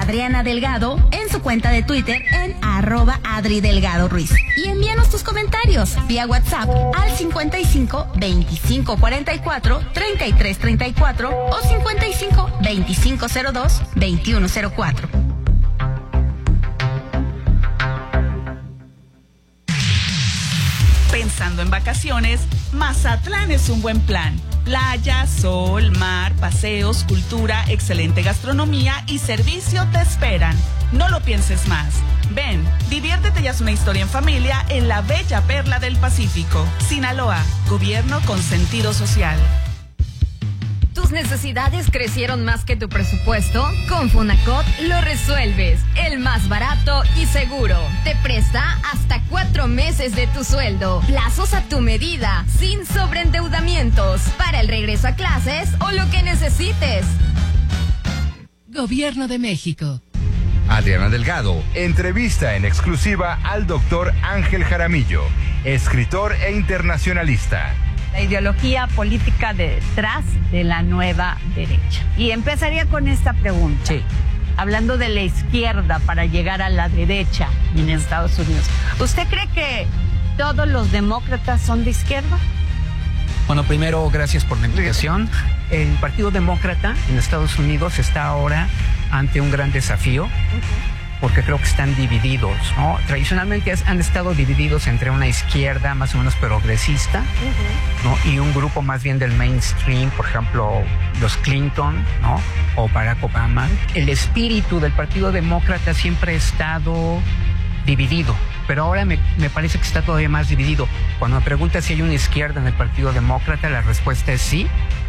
Adriana Delgado en su cuenta de Twitter en @AdriDelgadoRuiz. Y envíanos tus comentarios vía WhatsApp al 55 25 44 33 34 o 55 25 02 21 04. Pensando en vacaciones, Mazatlán es un buen plan. Playa, sol, mar, paseos, cultura, excelente gastronomía y servicio te esperan. No lo pienses más. Ven, diviértete y haz una historia en familia en la bella perla del Pacífico. Sinaloa, gobierno con sentido social. ¿Tus necesidades crecieron más que tu presupuesto? Con Fonacot lo resuelves. El más barato y seguro. Te presta hasta 4 meses de tu sueldo. Plazos a tu medida, sin sobreendeudamientos. Para el regreso a clases o lo que necesites. Gobierno de México. Adriana Delgado entrevista en exclusiva al doctor Ángel Jaramillo, escritor e internacionalista. La ideología política detrás de la nueva derecha. Y empezaría con esta pregunta. Sí. Hablando de la izquierda para llegar a la derecha en Estados Unidos. ¿Usted cree que todos los demócratas son de izquierda? Bueno, primero, gracias por la invitación. El Partido Demócrata en Estados Unidos está ahora ante un gran desafío. Porque creo que están divididos, ¿no? Tradicionalmente han estado divididos entre una izquierda más o menos progresista, ¿no? Y un grupo más bien del mainstream, por ejemplo, los Clinton, ¿no? O Barack Obama. El espíritu del Partido Demócrata siempre ha estado dividido, pero ahora me parece que está todavía más dividido. Cuando me preguntas si hay una izquierda en el Partido Demócrata, la respuesta es sí.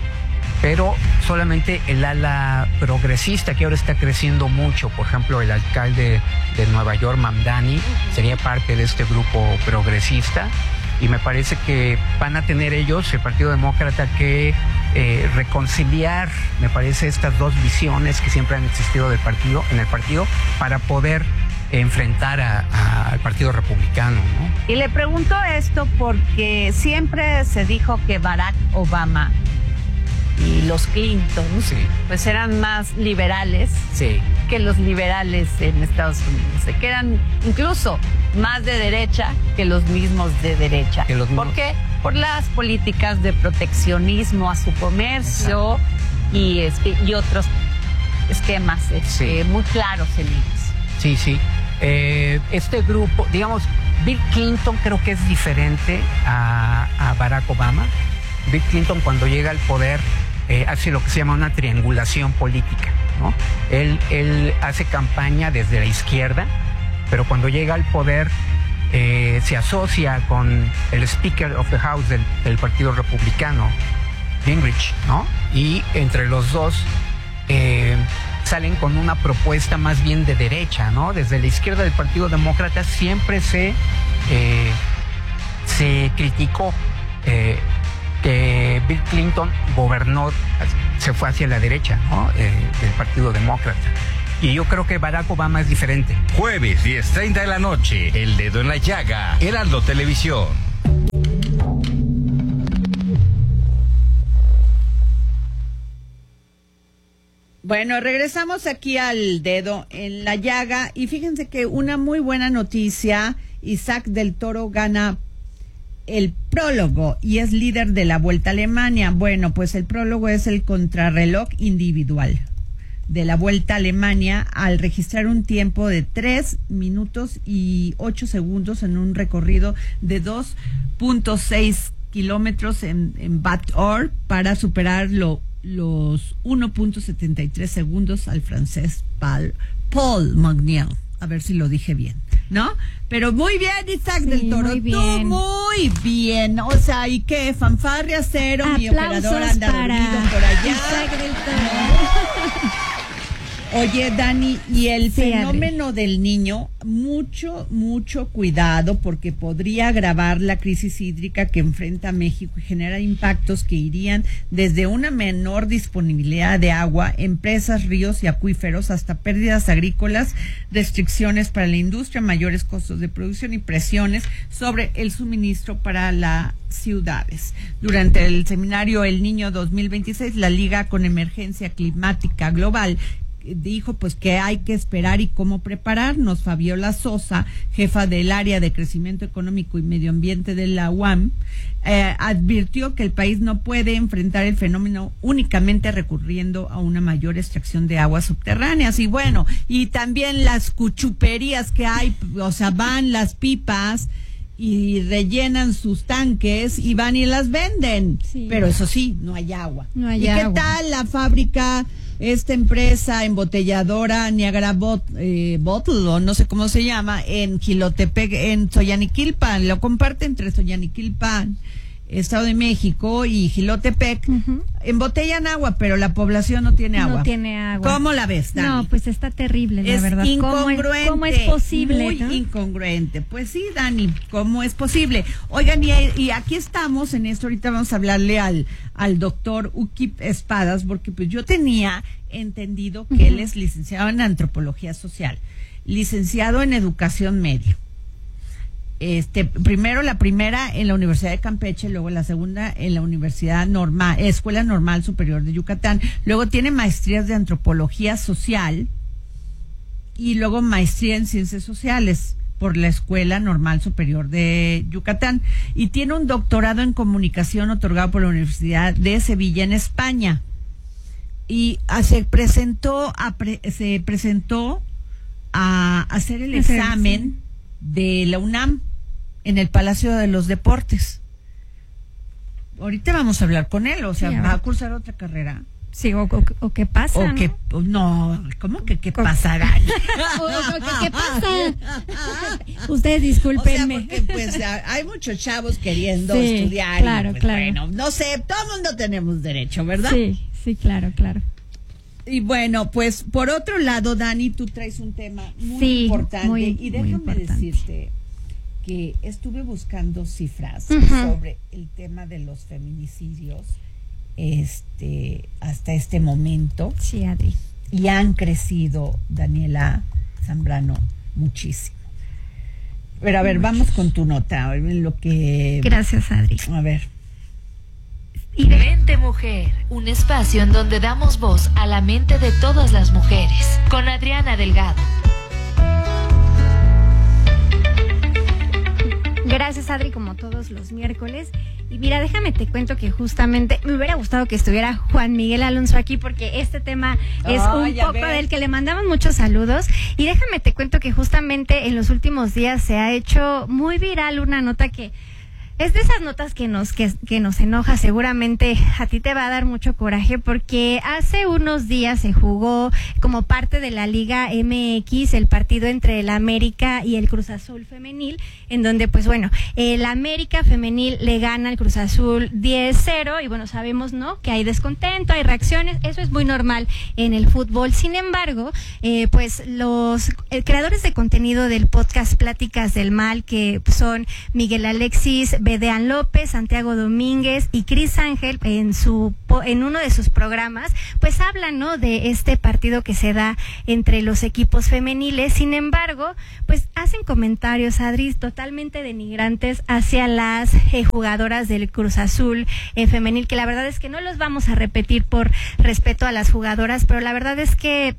Pero solamente el ala progresista, que ahora está creciendo mucho, por ejemplo, el alcalde de Nueva York, Mamdani, sería parte de este grupo progresista. Y me parece que van a tener ellos, el Partido Demócrata, que reconciliar, me parece, estas dos visiones que siempre han existido en el partido, para poder enfrentar al Partido Republicano, ¿no? Y le pregunto esto porque siempre se dijo que Barack Obama y los Clinton, sí, pues eran más liberales, sí, que los liberales en Estados Unidos, que eran incluso más de derecha que los mismos de derecha. ¿Por qué? Por las políticas de proteccionismo a su comercio y otros esquemas muy claros en ellos. Sí, sí. Este grupo, digamos, Bill Clinton creo que es diferente a Barack Obama. Bill Clinton, cuando llega al poder, hace lo que se llama una triangulación política, ¿no? Él hace campaña desde la izquierda, pero cuando llega al poder se asocia con el Speaker of the House del Partido Republicano, Gingrich, ¿no? Y entre los dos salen con una propuesta más bien de derecha, ¿no? Desde la izquierda del Partido Demócrata siempre se criticó que Bill Clinton gobernó, se fue hacia la derecha, ¿no? Del Partido Demócrata. Y yo creo que Barack Obama es diferente. Jueves 10:30 de la noche, El Dedo en la Llaga, Heraldo Televisión. Bueno, regresamos aquí al Dedo en la Llaga y fíjense que una muy buena noticia, Isaac del Toro gana el prólogo y es líder de la Vuelta a Alemania. Bueno, pues el prólogo es el contrarreloj individual de la Vuelta a Alemania al registrar un tiempo de 3 minutos y 8 segundos en un recorrido de 2.6 kilómetros en Bad Or para superar los 1.73 segundos al francés Paul Magniel. A ver si lo dije bien, ¿no? Pero muy bien, Isaac del Toro. Muy bien. Tú muy bien. O sea, ¿y qué? Fanfarria cero. Mi operador anda dormido por allá. Isaac del Toro. Oye, Dani, y el fenómeno del Niño, mucho cuidado, porque podría agravar la crisis hídrica que enfrenta México y generar impactos que irían desde una menor disponibilidad de agua en presas, ríos y acuíferos hasta pérdidas agrícolas, restricciones para la industria, mayores costos de producción y presiones sobre el suministro para las ciudades. Durante el seminario El Niño 2026, la Liga con Emergencia Climática Global dijo pues que hay que esperar y cómo prepararnos. Fabiola Sosa, jefa del área de crecimiento económico y medio ambiente de la UAM, advirtió que el país no puede enfrentar el fenómeno únicamente recurriendo a una mayor extracción de aguas subterráneas. Y bueno, y también las cuchuperías que hay, o sea, van las pipas y rellenan sus tanques y van y las venden, sí. Pero eso sí, no hay agua. No hay ¿Y agua. qué tal la fábrica, esta empresa embotelladora Niagara Bottle, o no sé cómo se llama, en Jilotepec, en Soyaniquilpan? Lo comparte entre Soyaniquilpan, Estado de México, y Jilotepec. Embotellan agua, pero la población no tiene agua. No tiene agua. ¿Cómo la ves, Dani? No, pues está terrible, la verdad. Incongruente. ¿Cómo es posible? Muy incongruente. Pues sí, Dani, ¿cómo es posible? Oigan, y aquí estamos en esto, ahorita vamos a hablarle al doctor Ukip Espadas, porque pues yo tenía entendido que él es licenciado en Antropología Social, licenciado en Educación Media. Primero la primera en la Universidad de Campeche, luego la segunda en la Escuela Normal Superior de Yucatán, luego tiene maestrías de Antropología Social y luego maestría en Ciencias Sociales por la Escuela Normal Superior de Yucatán, y tiene un doctorado en Comunicación otorgado por la Universidad de Sevilla en España, y se presentó a hacer el examen de la UNAM en el Palacio de los Deportes. Ahorita vamos a hablar con él, o sea, va a cursar otra carrera. Sí, o qué pasa, o ¿no? que, no, ¿cómo que qué pasará? ¿Qué pasa? Ustedes discúlpenme. O sea, porque pues hay muchos chavos queriendo estudiar. Claro, y, pues, claro. Bueno, no sé, todo el mundo tenemos derecho, ¿verdad? Sí, claro. Y bueno, pues por otro lado, Dani, tú traes un tema muy importante, y déjame decirte que estuve buscando cifras sobre el tema de los feminicidios hasta este momento. Sí, Adri. Y han crecido, Daniela Zambrano, muchísimo. Pero a ver, vamos con tu nota, Gracias, Adri. A ver. Mente Mujer, un espacio en donde damos voz a la mente de todas las mujeres, con Adriana Delgado. Gracias, Adri, como todos los miércoles. Y mira, déjame te cuento que justamente me hubiera gustado que estuviera Juan Miguel Alonso aquí, porque este tema es un poco del que le mandamos muchos saludos. Y déjame te cuento que justamente en los últimos días se ha hecho muy viral una nota que es de esas notas que nos enoja. Seguramente a ti te va a dar mucho coraje, porque hace unos días se jugó como parte de la Liga MX el partido entre el América y el Cruz Azul femenil, en donde pues bueno, el América femenil le gana al Cruz Azul 10-0, y bueno, sabemos, ¿no?, que hay descontento, hay reacciones, eso es muy normal en el fútbol. Sin embargo, pues los creadores de contenido del podcast Pláticas del Mal, que son Miguel Alexis Bedean López, Santiago Domínguez y Cris Ángel, en uno de sus programas, pues hablan, ¿no?, de este partido que se da entre los equipos femeniles. Sin embargo, pues hacen comentarios, Adri, totalmente denigrantes hacia las jugadoras del Cruz Azul femenil, que la verdad es que no los vamos a repetir por respeto a las jugadoras, pero la verdad es que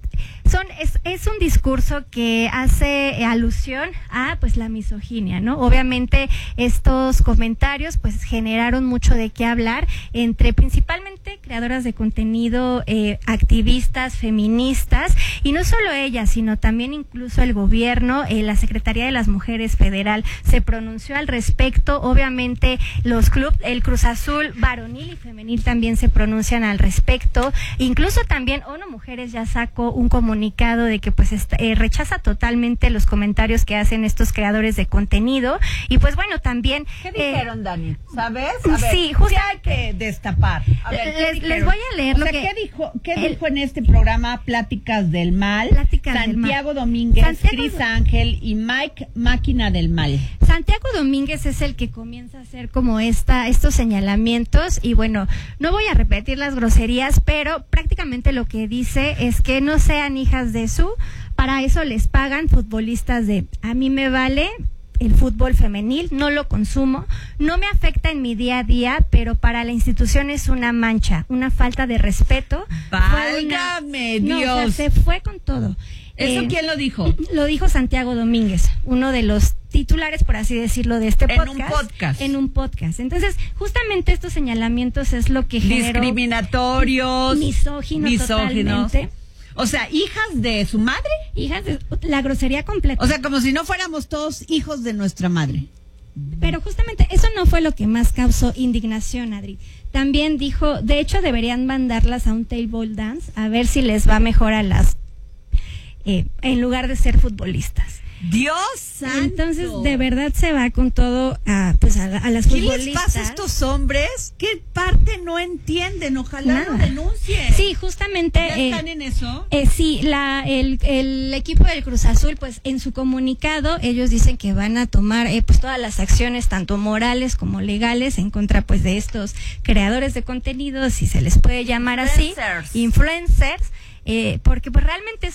es un discurso que hace alusión a pues la misoginia, ¿no? Obviamente estos comentarios pues generaron mucho de qué hablar entre principalmente creadoras de contenido, activistas, feministas, y no solo ellas, sino también incluso el gobierno, la Secretaría de las Mujeres Federal se pronunció al respecto. Obviamente el Cruz Azul varonil y femenil también se pronuncian al respecto. Incluso también ONU Mujeres ya sacó un comunicado de que pues rechaza totalmente los comentarios que hacen estos creadores de contenido. Y pues bueno, también ¿qué dijeron, Dani? ¿Sabes? A ver, sí, justo hay que destapar. A ver, les voy a leer lo que ¿qué dijo en este programa Pláticas del Mal? Santiago Domínguez, Cris Ángel y Mike Máquina del Mal. Santiago Domínguez es el que comienza a hacer como estos señalamientos, y bueno, no voy a repetir las groserías, pero prácticamente lo que dice es que no sean hijas de para eso les pagan futbolistas a mí me vale el fútbol femenil, no lo consumo, no me afecta en mi día a día, pero para la institución es una mancha, una falta de respeto. ¡Válgame Dios! No, o sea, se fue con todo. ¿Eso quién lo dijo? Lo dijo Santiago Domínguez, uno de los titulares, por así decirlo, de este podcast. En un podcast. Entonces, justamente estos señalamientos es lo que generó... Discriminatorios. Misóginos. Totalmente. O sea, ¿hijas de su madre? Hijas de la grosería completa. O sea, como si no fuéramos todos hijos de nuestra madre. Pero justamente eso no fue lo que más causó indignación, Adri. También dijo, de hecho, deberían mandarlas a un table dance a ver si les va mejor a las... en lugar de ser futbolistas. ¡Dios santo! Entonces, de verdad se va con todo a las futbolistas. ¿Qué les pasa a estos hombres? ¿Qué parte no entienden? Ojalá lo denuncien. Sí, justamente... ¿Ya están en eso? Sí, el equipo del Cruz Azul, pues en su comunicado, ellos dicen que van a tomar pues todas las acciones, tanto morales como legales, en contra pues de estos creadores de contenido, si se les puede llamar así. Influencers. Porque pues realmente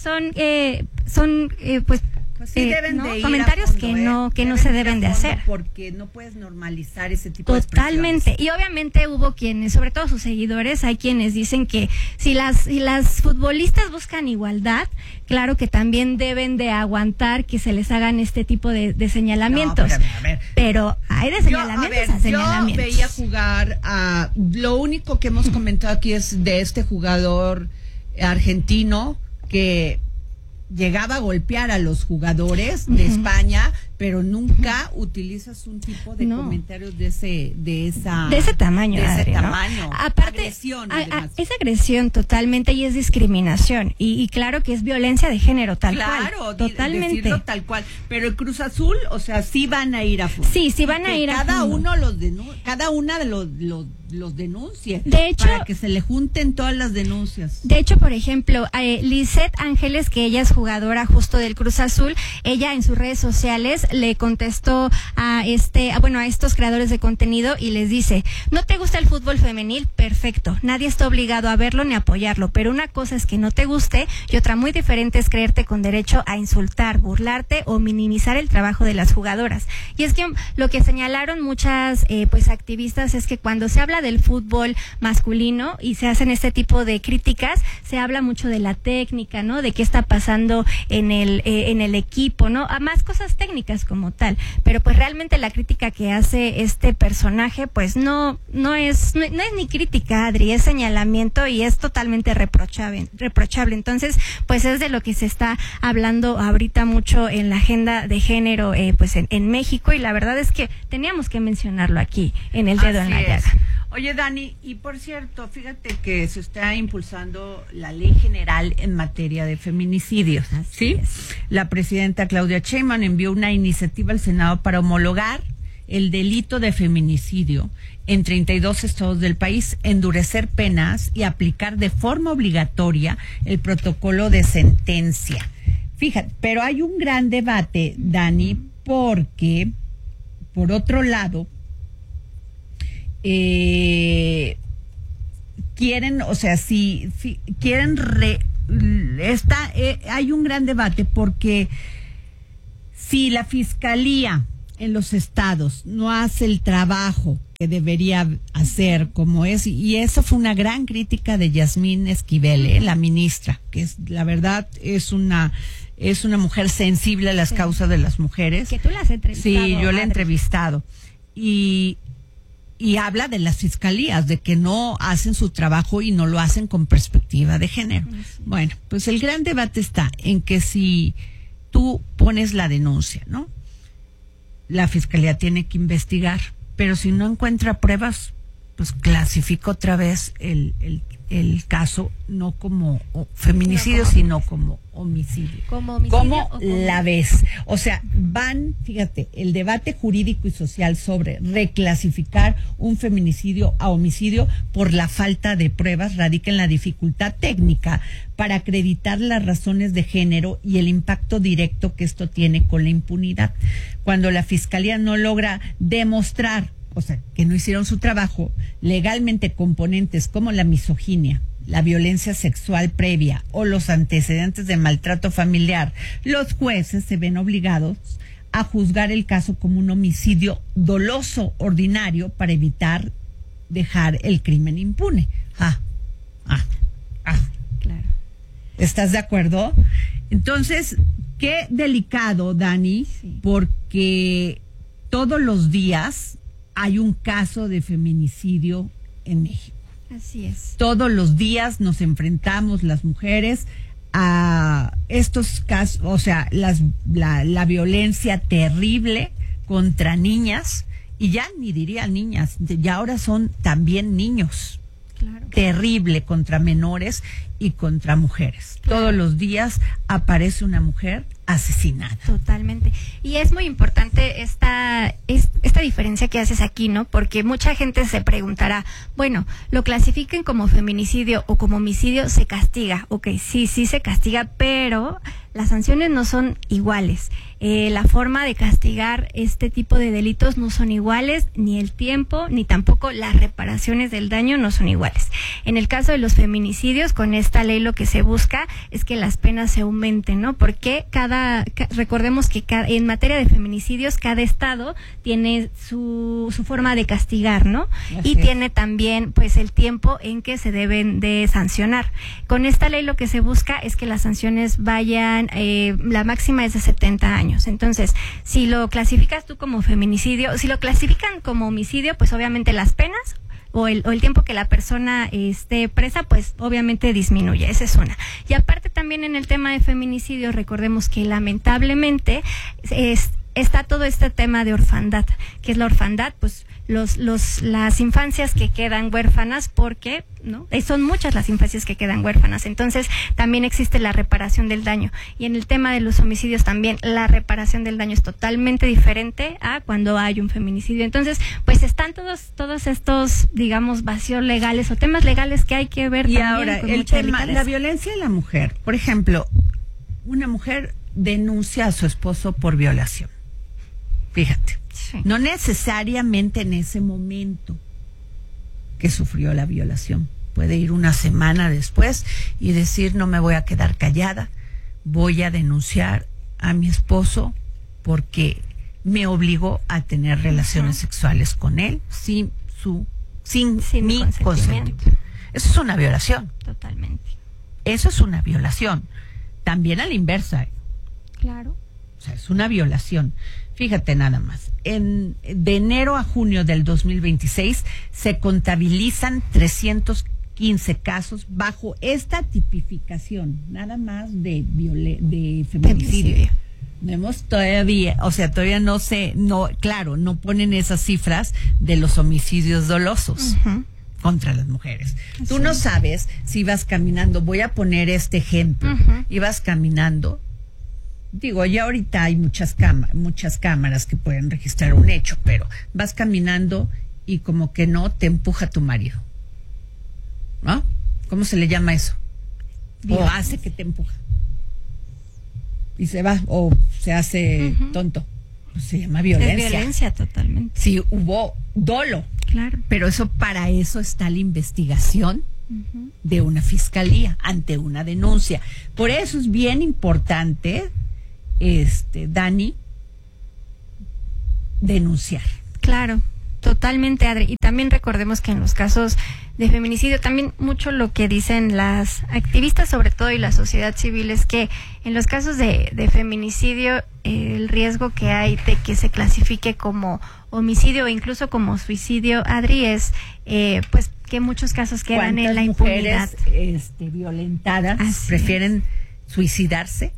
son pues sí deben de ir comentarios fondo, que no se deben de hacer, porque no puedes normalizar ese tipo totalmente. Y obviamente hubo quienes, sobre todo sus seguidores, hay quienes dicen que si las futbolistas buscan igualdad, claro que también deben de aguantar que se les hagan este tipo de señalamientos. No, a ver. Pero hay de señalamientos a señalamientos. Yo veía jugar a... Lo único que hemos comentado aquí es de este jugador argentino que llegaba a golpear a los jugadores de España, pero nunca utilizas un tipo de comentarios de ese tamaño. Aparte, es agresión totalmente y es discriminación y claro que es violencia de género tal cual. Totalmente. Decirlo tal cual. Pero el Cruz Azul, o sea, sí van a ir a fondo. Sí van a ir a fondo. Cada una de los denuncie. De hecho, para que se le junten todas las denuncias. De hecho, por ejemplo, Lisette Ángeles, que ella es jugadora justo del Cruz Azul, ella en sus redes sociales le contestó a estos creadores de contenido y les dice: ¿no te gusta el fútbol femenil? Perfecto, nadie está obligado a verlo ni a apoyarlo, pero una cosa es que no te guste y otra muy diferente es creerte con derecho a insultar, burlarte o minimizar el trabajo de las jugadoras. Y es que lo que señalaron muchas pues activistas es que cuando se habla del fútbol masculino y se hacen este tipo de críticas, se habla mucho de la técnica, ¿no? De qué está pasando en el equipo, ¿no? A más cosas técnicas como tal, pero pues realmente la crítica que hace este personaje pues no es ni crítica, Adri, es señalamiento y es totalmente reprochable. Entonces, pues es de lo que se está hablando ahorita mucho en la agenda de género pues en México, y la verdad es que teníamos que mencionarlo aquí en El Dedo en la Llaga. Oye, Dani, y por cierto, fíjate que se está impulsando la ley general en materia de feminicidios, ¿sí? La presidenta Claudia Sheinbaum envió una iniciativa al Senado para homologar el delito de feminicidio en 32 estados del país, endurecer penas y aplicar de forma obligatoria el protocolo de sentencia. Fíjate, pero hay un gran debate, Dani, porque, por otro lado, quieren, o sea, si quieren hay un gran debate porque si la fiscalía en los estados no hace el trabajo que debería hacer como es, y eso fue una gran crítica de Yasmín Esquivel, la ministra, que es, la verdad, es una mujer sensible a las causas de las mujeres. Que tú la has entrevistado. Sí, yo la he entrevistado. Y habla de las fiscalías, de que no hacen su trabajo y no lo hacen con perspectiva de género. Sí. Bueno, pues el gran debate está en que si tú pones la denuncia, ¿no? La fiscalía tiene que investigar, pero si no encuentra pruebas, pues clasifica otra vez el caso, no como feminicidio, sino como homicidio. ¿Cómo la ves? O sea, fíjate, el debate jurídico y social sobre reclasificar un feminicidio a homicidio por la falta de pruebas radica en la dificultad técnica para acreditar las razones de género y el impacto directo que esto tiene con la impunidad. Cuando la fiscalía no logra demostrar, o sea, que no hicieron su trabajo, legalmente componentes como la misoginia, la violencia sexual previa o los antecedentes de maltrato familiar, los jueces se ven obligados a juzgar el caso como un homicidio doloso ordinario para evitar dejar el crimen impune. Claro. ¿Estás de acuerdo? Entonces, qué delicado, Dani, porque todos los días hay un caso de feminicidio en México. Así es. Todos los días nos enfrentamos las mujeres a estos casos, o sea, la violencia terrible contra niñas, y ya ni diría niñas, ya ahora son también niños. Claro. Terrible contra menores y contra mujeres. Claro. Todos los días aparece una mujer asesinada. Totalmente. Y es muy importante esta diferencia que haces aquí, ¿no? Porque mucha gente se preguntará, bueno, lo clasifiquen como feminicidio o como homicidio, se castiga. Ok, sí se castiga, pero las sanciones no son iguales. La forma de castigar este tipo de delitos no son iguales, ni el tiempo, ni tampoco las reparaciones del daño no son iguales. En el caso de los feminicidios, con esta ley lo que se busca es que las penas se aumenten, ¿no? Porque recordemos que en materia de feminicidios, cada estado tiene su forma de castigar, ¿no? Y tiene también, pues, el tiempo en que se deben de sancionar. Con esta ley lo que se busca es que las sanciones vayan, la máxima es de 70 años. Entonces, si lo clasificas tú como feminicidio, si lo clasifican como homicidio, pues obviamente las penas o el tiempo que la persona esté presa, pues obviamente disminuye. Esa es una. Y aparte también en el tema de feminicidio, recordemos que lamentablemente está todo este tema de orfandad. ¿Qué es la orfandad? Pues las infancias que quedan huérfanas, porque no son muchas las infancias que quedan huérfanas. Entonces también existe la reparación del daño, y en el tema de los homicidios también la reparación del daño es totalmente diferente a cuando hay un feminicidio. Entonces, pues están todos estos, digamos, vacíos legales o temas legales que hay que ver. Y también ahora con el mucha tema, delicadeza. la violencia de la mujer. Por ejemplo, una mujer denuncia a su esposo por violación. Fíjate, no necesariamente en ese momento que sufrió la violación. Puede ir una semana después y decir, no me voy a quedar callada, voy a denunciar a mi esposo porque me obligó a tener relaciones sexuales con él sin mi consentimiento. Eso es una violación. Totalmente. Eso es una violación. También a la inversa. Claro. O sea, es una violación. Fíjate nada más. De enero a junio del 2026 se contabilizan 315 casos bajo esta tipificación, nada más de feminicidio. Vemos todavía, o sea, todavía no ponen esas cifras de los homicidios dolosos contra las mujeres. Tú no sabes si vas caminando, voy a poner este ejemplo, ibas caminando. Digo, ya ahorita hay muchas cámaras que pueden registrar un hecho, pero vas caminando y como que no te empuja tu marido, ¿no? ¿Cómo se le llama eso? O hace que te empuja y se va, o se hace tonto. Pues se llama violencia. Es violencia, totalmente. Sí, hubo dolo. Claro. Pero para eso está la investigación de una fiscalía ante una denuncia. Por eso es bien importante, Dani, denunciar. Claro, totalmente, Adri. Y también recordemos que en los casos de feminicidio, también mucho lo que dicen las activistas, sobre todo, y la sociedad civil, es que en los casos de feminicidio, el riesgo que hay de que se clasifique como homicidio o incluso como suicidio, Adri, es pues que muchos casos quedan en la impunidad. Mujeres violentadas prefieren suicidarse.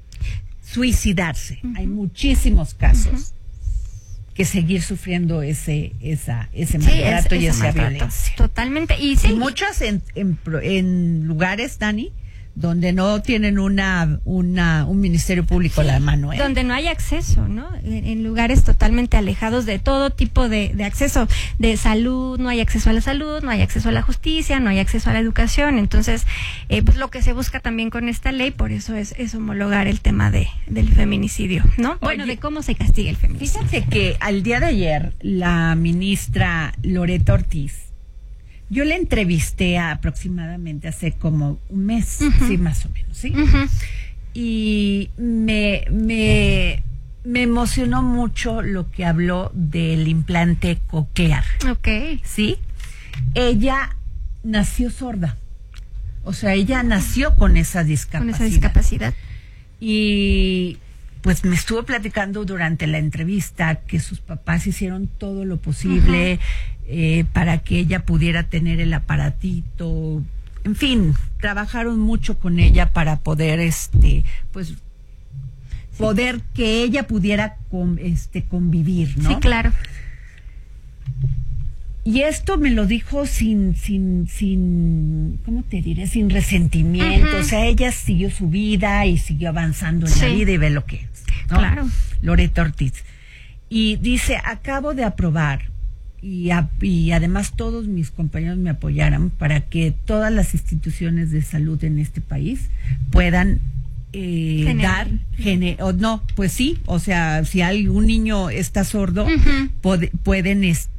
Hay muchísimos casos que seguir sufriendo ese maltrato y esa violencia. Totalmente. Y muchas en lugares, Dani, donde no tienen un ministerio público a la mano. Donde no hay acceso, ¿no? En lugares totalmente alejados de todo tipo de acceso, de salud, no hay acceso a la salud, no hay acceso a la justicia, no hay acceso a la educación. Entonces, pues lo que se busca también con esta ley, por eso es homologar el tema del feminicidio, ¿no? Bueno, de cómo se castiga el feminicidio. Fíjate que al día de ayer, la ministra Loreto Ortiz, yo le entrevisté aproximadamente hace como un mes, sí, más o menos, ¿sí? Y me me emocionó mucho lo que habló del implante coclear. Ok. ¿Sí? Ella nació sorda. O sea, ella nació con esa discapacidad. Y pues me estuvo platicando durante la entrevista que sus papás hicieron todo lo posible para que ella pudiera tener el aparatito. En fin, trabajaron mucho con ella para poder, poder que ella pudiera convivir, ¿no? Sí, claro. Y esto me lo dijo sin, ¿cómo te diré? Sin resentimiento. O sea, ella siguió su vida y siguió avanzando en la vida y ve lo que es, ¿no? Claro. Loreto Ortiz. Y dice, acabo de aprobar y además todos mis compañeros me apoyaron para que todas las instituciones de salud en este país puedan o sea, si algún niño está sordo, pueden es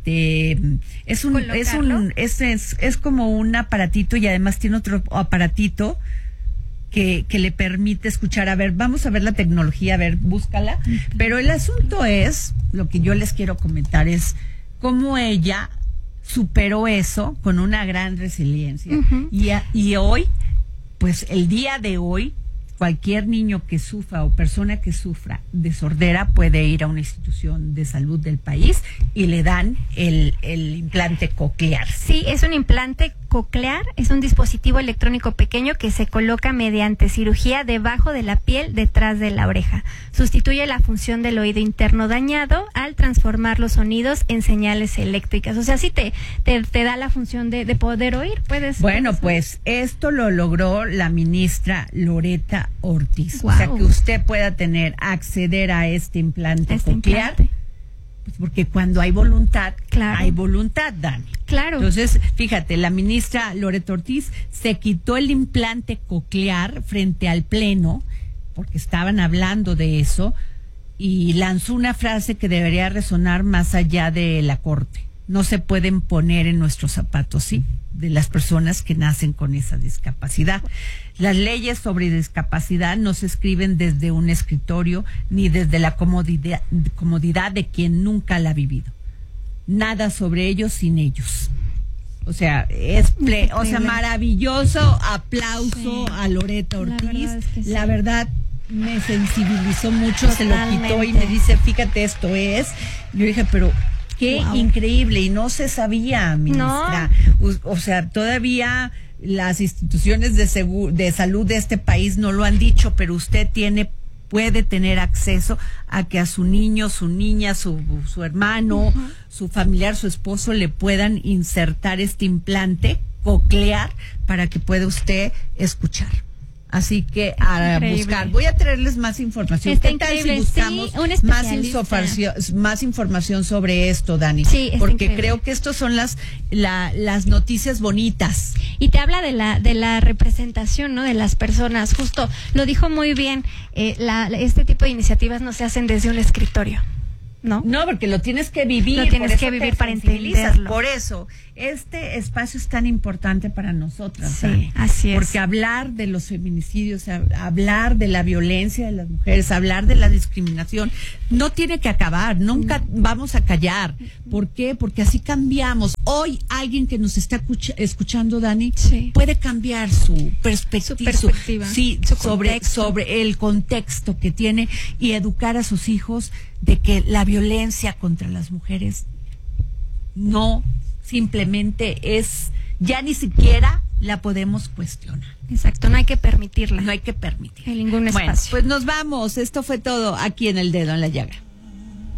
como un aparatito y además tiene otro aparatito que le permite escuchar. A ver, vamos a ver la tecnología, a ver, búscala. Pero el asunto es, lo que yo les quiero comentar es cómo ella superó eso con una gran resiliencia. Y hoy, pues el día de hoy, cualquier niño que sufra o persona que sufra de sordera puede ir a una institución de salud del país y le dan el implante coclear. Sí, es un implante coclear, es un dispositivo electrónico pequeño que se coloca mediante cirugía debajo de la piel detrás de la oreja. Sustituye la función del oído interno dañado al transformar los sonidos en señales eléctricas. O sea, sí te da la función de poder oír. Bueno, pues esto lo logró la ministra Loreta Ortiz. Wow. O sea, que usted pueda acceder a este implante coclear. Pues porque cuando hay voluntad, hay voluntad, Dani. Claro. Entonces, fíjate, la ministra Loreta Ortiz se quitó el implante coclear frente al Pleno, porque estaban hablando de eso, y lanzó una frase que debería resonar más allá de la Corte. No se pueden poner en nuestros zapatos, ¿sí?, de las personas que nacen con esa discapacidad. Las leyes sobre discapacidad no se escriben desde un escritorio ni desde la comodidad de quien nunca la ha vivido. Nada sobre ellos sin ellos. O sea, maravilloso aplauso a Loreta Ortiz. La verdad me sensibilizó mucho. Totalmente. Se lo quitó y me dice, fíjate, esto es. Yo dije, pero qué increíble, y no se sabía, ministra. No. O sea, todavía las instituciones de salud de este país no lo han dicho, pero usted puede tener acceso a que a su niño, su niña, su hermano, su familiar, su esposo le puedan insertar este implante coclear para que pueda usted escuchar. Así que a buscar. Voy a traerles más información. Está ¿Qué tal increíble. si buscamos más información sobre esto, Dani? Sí, porque increíble. Creo que estos son las noticias bonitas. Y te habla de la representación, ¿no?, de las personas. Justo lo dijo muy bien. Este tipo de iniciativas no se hacen desde un escritorio. No, porque lo tienes que vivir. Lo tienes que vivir para entenderlo. Por eso, este espacio es tan importante para nosotras. Sí, ¿sabes? así es. Porque hablar de los feminicidios, hablar de la violencia de las mujeres, hablar de la discriminación, no tiene que acabar. Nunca vamos a callar. ¿Por qué? Porque así cambiamos. Hoy alguien que nos está escuchando, Dani, puede cambiar su perspectiva. Sobre el contexto que tiene y educar a sus hijos de que la violencia contra las mujeres no simplemente ya ni siquiera la podemos cuestionar. Exacto, no hay que permitirla. No hay que permitirla. En ningún espacio. Bueno, pues nos vamos. Esto fue todo aquí en El Dedo en la Llaga.